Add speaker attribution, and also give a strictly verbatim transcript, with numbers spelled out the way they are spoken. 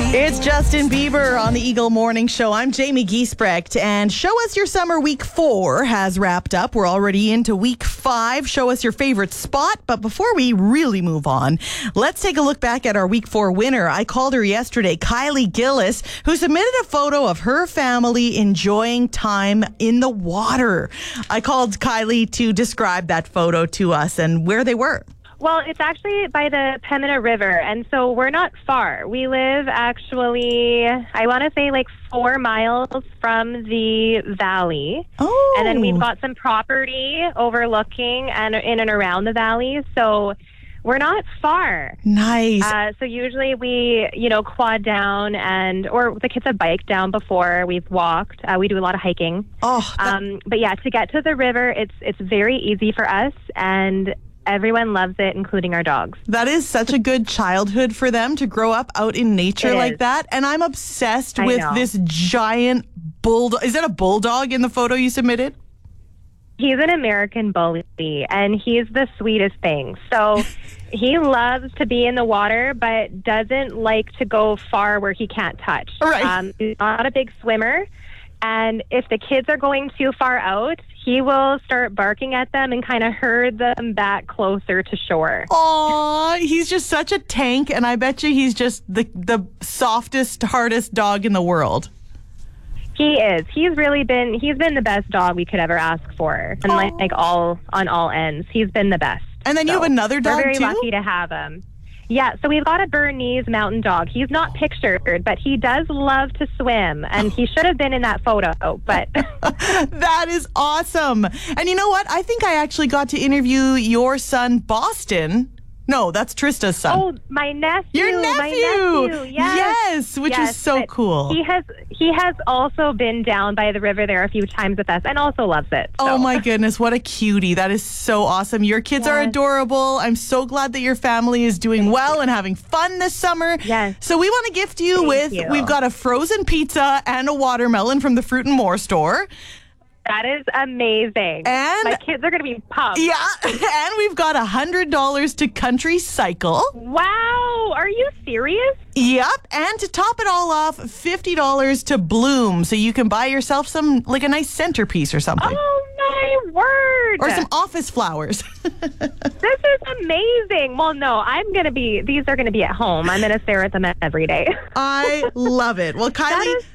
Speaker 1: It's Justin Bieber on the Eagle Morning Show. I'm Jamie Giesbrecht, and Show Us Your Summer Week four has wrapped up. We're already into week five. Show us your favorite spot. But before we really move on, let's take a look back at our week four winner. I called her yesterday, Kylie Gillis, who submitted a photo of her family enjoying time in the water. I called Kylie to describe that photo to us and where they were.
Speaker 2: Well, it's actually by the Pembina River, and so we're not far. We live actually, I want to say like four miles from the valley.
Speaker 1: Oh.
Speaker 2: And then we've got some property overlooking and in and around the valley, so we're not far.
Speaker 1: Nice.
Speaker 2: Uh, so usually we, you know, quad down and, or the kids have biked down before. We've walked. Uh, we do a lot of hiking.
Speaker 1: Oh. That-
Speaker 2: um, but yeah, to get to the river, it's it's very easy for us, and everyone loves it, including our dogs.
Speaker 1: That is such a good childhood for them to grow up out in nature
Speaker 2: It
Speaker 1: like
Speaker 2: is.
Speaker 1: that. And I'm obsessed
Speaker 2: I
Speaker 1: with
Speaker 2: know.
Speaker 1: this giant bulldog. Is that a bulldog in the photo you submitted?
Speaker 2: He's an American bully, and he's the sweetest thing. So he loves to be in the water, but doesn't like to go far where he can't touch.
Speaker 1: Right.
Speaker 2: Um, he's not a big swimmer. And if the kids are going too far out, he will start barking at them and kind of herd them back closer to shore.
Speaker 1: Aw, he's just such a tank, and I bet you he's just the the softest, hardest dog in the world.
Speaker 2: He is. He's really been, he's been the best dog we could ever ask for. And like, like all, on all ends, he's been the best.
Speaker 1: And then you
Speaker 2: So
Speaker 1: have another dog,
Speaker 2: We're very
Speaker 1: too?
Speaker 2: lucky to have him. Yeah, so we've got a Bernese mountain dog. He's not pictured, but he does love to swim, and he should have been in that photo, but
Speaker 1: That is awesome. And you know what? I think I actually got to interview your son, Boston. No, that's Trista's son.
Speaker 2: oh, my nephew,
Speaker 1: Your nephew.
Speaker 2: my nephew, yes.
Speaker 1: Yes, which
Speaker 2: Yes,
Speaker 1: is so
Speaker 2: but
Speaker 1: cool.
Speaker 2: He has he has also been down by the river there a few times with us, and also loves it.
Speaker 1: Oh
Speaker 2: so.
Speaker 1: my goodness, what a cutie. That is so awesome. Your kids are
Speaker 2: Yes.
Speaker 1: adorable. I'm so glad that your family is doing well and having fun this summer.
Speaker 2: Yes.
Speaker 1: So we want to gift you
Speaker 2: Thank
Speaker 1: with,
Speaker 2: you.
Speaker 1: we've got a frozen pizza and a watermelon from the Fruit and More store.
Speaker 2: That is amazing.
Speaker 1: And-
Speaker 2: my kids are going to be pumped.
Speaker 1: Yeah, and we've got one hundred dollars to Country Cycle.
Speaker 2: Wow, are you serious?
Speaker 1: Yep, and to top it all off, fifty dollars to Bloom, so you can buy yourself some, like a nice centerpiece or something.
Speaker 2: Oh my word.
Speaker 1: Or some office flowers.
Speaker 2: This is amazing. Well, no, I'm going to be, these are going to be at home. I'm going to stare at them every day.
Speaker 1: I love it. Well,
Speaker 2: That
Speaker 1: Kylie,
Speaker 2: is